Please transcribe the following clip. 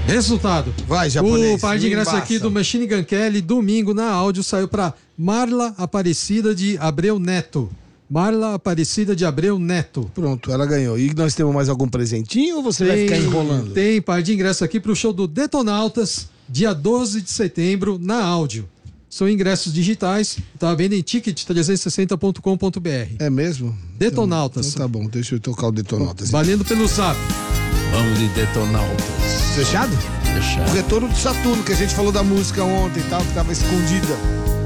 Resultado. Vai, japonês. O par de ingressos aqui do Machine Gun Kelly, domingo, na áudio, saiu pra Marla Aparecida de Abreu Neto. Marla Aparecida de Abreu Neto. Pronto, ela ganhou. E nós temos mais algum presentinho ou você vai ficar enrolando? Tem par de ingresso aqui pro show do Detonautas, dia 12 de setembro, na áudio. São ingressos digitais, tá vendo em ticket360.com.br. É mesmo? Detonautas. Então tá bom, deixa eu tocar o Detonautas. Valendo pelo Zap. Vamos de Detonautas. Fechado? Fechado. O retorno do Saturno, que a gente falou da música ontem e tal, que tava escondida.